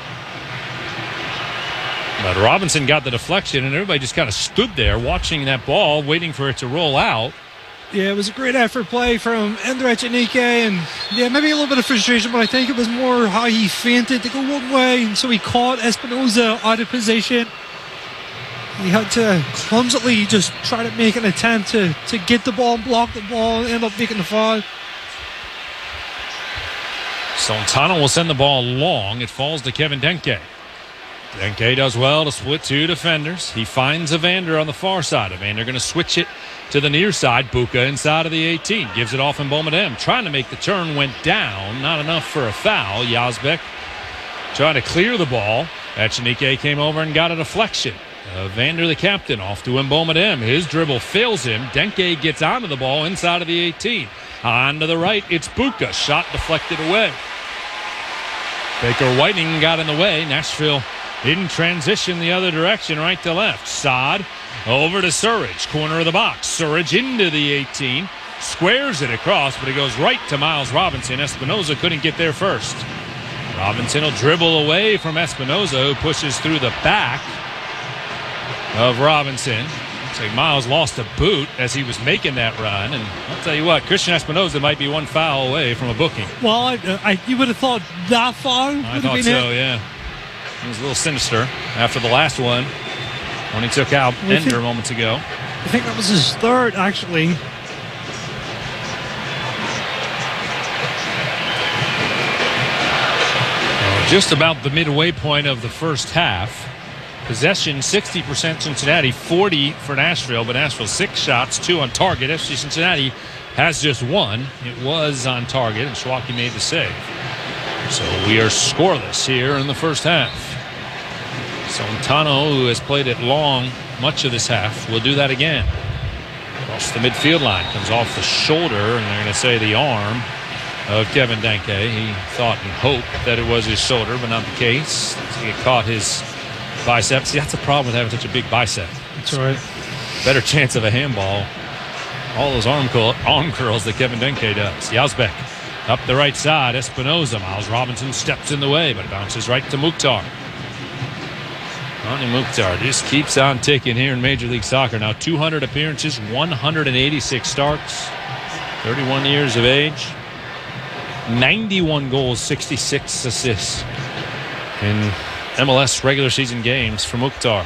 But Robinson got the deflection, and everybody just kind of stood there watching that ball, waiting for it to roll out. Yeah, it was a great effort play from Ender Echenike, and yeah, maybe a little bit of frustration, but I think it was more how he feinted to go one way, and so he caught Espinoza out of position. He had to clumsily just try to make an attempt to, to get the ball, block the ball, and end up making the foul. Soltano will send the ball long. It falls to Kevin Denke. Denke does well to split two defenders. He finds Evander on the far side. Evander going to switch it to the near side. Buka inside of the eighteen. Gives it off in Bomadem. Trying to make the turn. Went down. Not enough for a foul. Yazbek trying to clear the ball. Echenike came over and got a deflection. Evander, the captain, off to Mbomadem. His dribble fails him. Denke gets onto the ball inside of the eighteen. On to the right, it's Buka. Shot deflected away. Baker Whiting got in the way. Nashville in transition the other direction, right to left. Saad over to Surridge, corner of the box. Surridge into the eighteen, squares it across, but it goes right to Miles Robinson. Espinoza couldn't get there first. Robinson will dribble away from Espinoza, who pushes through the back of Robinson. Looks like Miles lost a boot as he was making that run, and I'll tell you what, Christian Espinoza might be one foul away from a booking. Well, I, I, you would have thought that foul would I have thought been so, it. yeah. It was a little sinister after the last one when he took out I Ender think- moments ago. I think that was his third, actually. Well, just about the midway point of the first half. Possession sixty percent Cincinnati, forty for Nashville, but Nashville six shots, two on target. F C Cincinnati has just one. It was on target, and Schwalke made the save. So we are scoreless here in the first half. Soltano, who has played it long much of this half, will do that again. Across the midfield line, comes off the shoulder, and they're going to say the arm of Kevin Denke. He thought and hoped that it was his shoulder, but not the case. He caught his bicep. See, that's the problem with having such a big bicep. That's right. Better chance of a handball. All those arm, curl, arm curls that Kevin Denke does. Yazbek up the right side. Espinoza. Miles Robinson steps in the way, but it bounces right to Mukhtar. Hani Mukhtar just keeps on ticking here in Major League Soccer. Now two hundred appearances, one hundred eighty-six starts, thirty-one years of age, ninety-one goals, sixty-six assists in M L S regular season games for Mukhtar.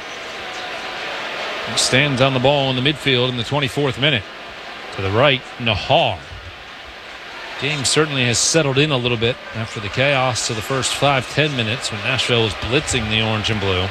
He stands on the ball in the midfield in the twenty-fourth minute. To the right, Nahar. Game certainly has settled in a little bit after the chaos of the first five, ten minutes when Nashville was blitzing the orange and blue.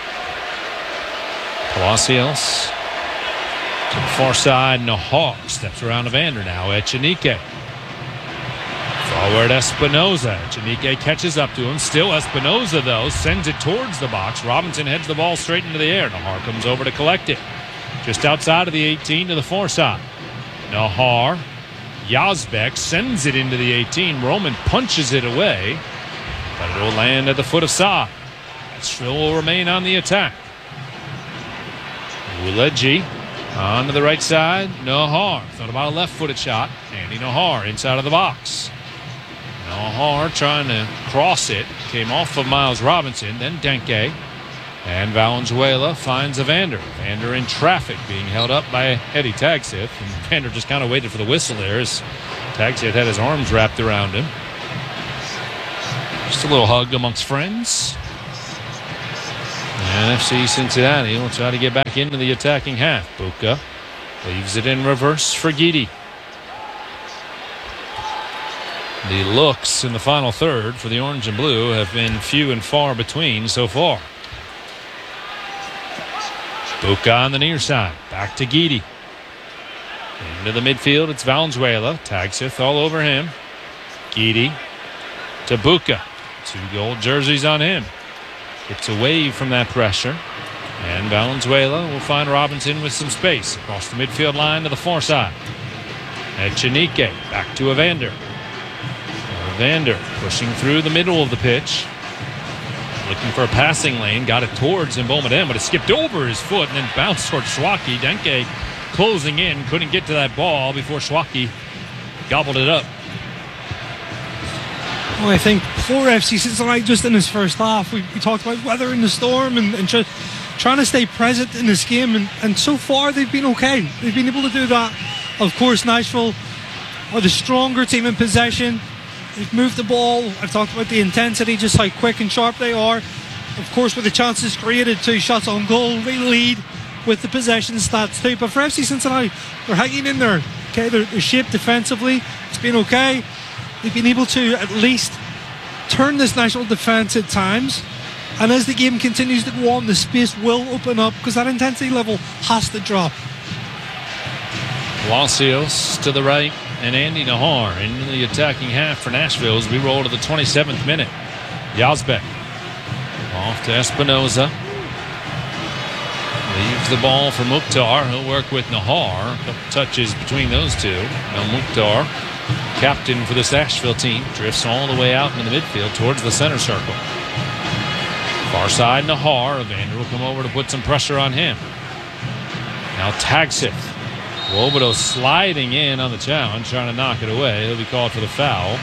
Palacios to the far side. Nahar steps around Evander now. Echenike. Forward Espinoza. Echenike catches up to him. Still Espinoza, though, sends it towards the box. Robinson heads the ball straight into the air. Nahar comes over to collect it. Just outside of the eighteen to the far side. Nahar. Yazbek sends it into the eighteen. Roman punches it away, but it will land at the foot of Saad. Nashville will remain on the attack. Uleji On to the right side, Nahar. Thought about a left-footed shot. Andy Nahar inside of the box. Nahar trying to cross it. Came off of Miles Robinson, then Denke. And Valenzuela finds Evander. Evander in traffic, being held up by Eddie Tagseth. And Evander just kind of waited for the whistle there as Tagseth had his arms wrapped around him. Just a little hug amongst friends. And F C Cincinnati will try to get back into the attacking half. Buka leaves it in reverse for Guidi. The looks in the final third for the orange and blue have been few and far between so far. Buka on the near side. Back to Guidi. Into the midfield, it's Valenzuela. Tagseth all over him. Guidi to Buka. Two gold jerseys on him. Gets away from that pressure. And Valenzuela will find Robinson with some space. Across the midfield line to the far side. Echenique back to Evander. Evander pushing through the middle of the pitch. Looking for a passing lane. Got it towards Mbomodem, but it skipped over his foot and then bounced towards Schwacke. Denke closing in. Couldn't get to that ball before Schwacke gobbled it up. Well, I think for F C Cincinnati, just in his first half, we, we talked about weathering the storm and, and just trying to stay present in this game. And, and so far, they've been okay. They've been able to do that. Of course, Nashville are the stronger team in possession. They've moved the ball. I've talked about the intensity, just how quick and sharp they are. Of course, with the chances created, two shots on goal, they lead with the possession stats too. But for F C Cincinnati, they're hanging in there. Okay, they're, they're shaped defensively. It's been okay. They've been able to at least turn this Nashville defense at times. And as the game continues to go on, the space will open up because that intensity level has to drop. Palacios to the right and Andy Nahar into the attacking half for Nashville as we roll to the twenty-seventh minute. Yazbek off to Espinoza. Leaves the ball for Mukhtar. He'll work with Nahar. A couple touches between those two. Now Mukhtar, captain for this Nashville team, drifts all the way out into the midfield towards the center circle. Far side Nahar. Evander will come over to put some pressure on him. Now Tagseth. Wobodo sliding in on the challenge, trying to knock it away. He'll be called for the foul.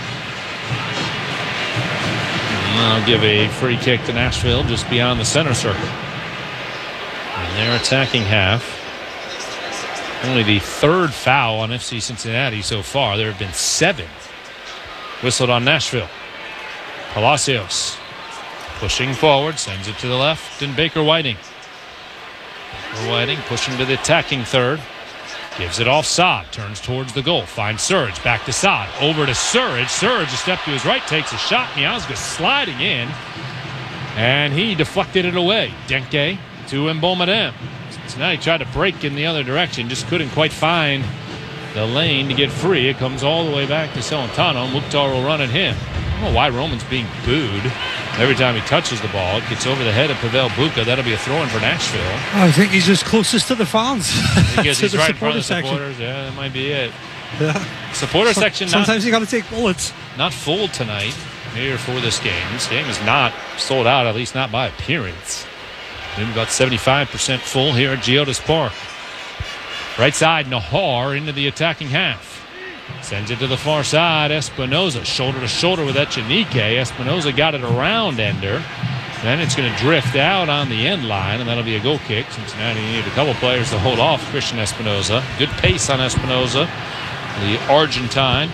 And I'll give a free kick to Nashville just beyond the center circle. And their attacking half. Only the third foul on F C Cincinnati so far. There have been seven whistled on Nashville. Palacios pushing forward, sends it to the left, and Baker Whiting. Baker Whiting pushing to the attacking third. Gives it off Saad, turns towards the goal, finds Surge, back to Saad, over to Surge. Surge a step to his right, takes a shot. Miazga sliding in, and he deflected it away. Denke to Mbomodem. Cincinnati tried to break in the other direction, just couldn't quite find the lane to get free. It comes all the way back to Celentano. Mukhtar will run at him. I don't know why Roman's being booed. Every time he touches the ball, it gets over the head of Pavel Buka. That'll be a throw-in for Nashville. I think he's just closest to the fans. Because he's the right in front of the section. supporters. Yeah, that might be it. Yeah. Supporter So- section not, Sometimes you got to take bullets. not full tonight here for this game. This game is not sold out, at least not by appearance. Maybe about seventy-five percent full here at Geodis Park. Right side, Nahar into the attacking half. Sends it to the far side. Espinoza shoulder to shoulder with Echenique. Espinoza got it around Ender. Then it's going to drift out on the end line, and that'll be a goal kick. Cincinnati needed a couple players to hold off Christian Espinoza. Good pace on Espinoza, the Argentine.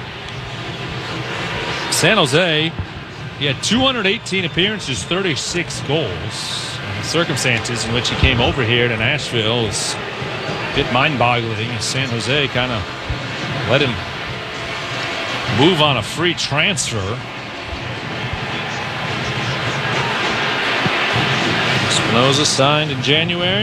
San Jose, he had two hundred eighteen appearances, thirty-six goals. And the circumstances in which he came over here to Nashville is a bit mind-boggling. As San Jose kind of let him move on a free transfer. Espinoza signed in January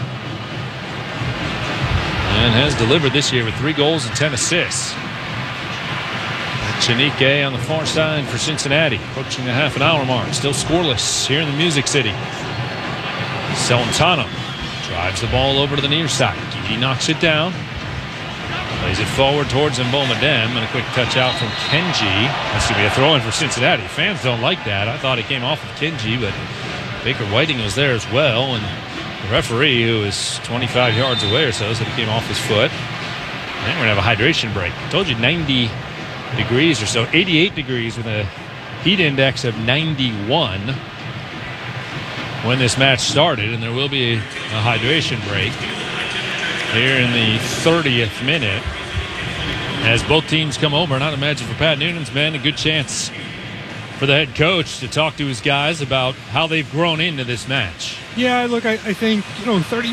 and has delivered this year with three goals and ten assists. Echenique on the far side for Cincinnati, approaching the half an hour mark. Still scoreless here in the Music City. Celentano drives the ball over to the near side. He knocks it down. Plays it forward towards Mbomodem, and a quick touch out from Kenji. That's going to be a throw-in for Cincinnati. Fans don't like that. I thought it came off of Kenji, but Baker Whiting was there as well, and The referee, who is twenty-five yards away or so, said he came off his foot. And we're going to have a hydration break. I told you ninety degrees or so. eighty-eight degrees with a heat index of ninety-one when this match started. And there will be a, a hydration break here in the thirtieth minute as both teams come over. And I'd imagine for Pat Noonan's been a good chance for the head coach to talk to his guys about how they've grown into this match. Yeah, look, I, I think, you know, thirty